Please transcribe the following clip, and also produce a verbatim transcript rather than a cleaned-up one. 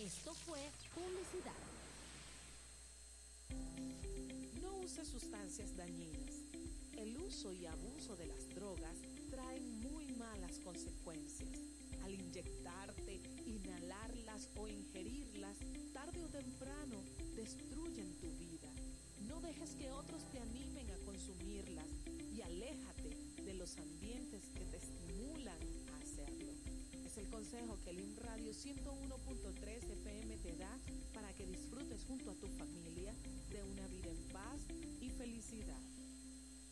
Esto fue publicidad. No use sustancias dañinas. El uso y abuso de las drogas traen muy malas consecuencias. Al inyectarte, inhalarlas o ingerirlas, tarde o temprano destruyen tu vida. No dejes que otros te animen a consumirlas y aléjate de los ambientes que te estimulan a hacerlo. Es el consejo que el I M Radio ciento uno punto tres F M te da para que disfrutes junto a tu familia de una vida en paz y felicidad.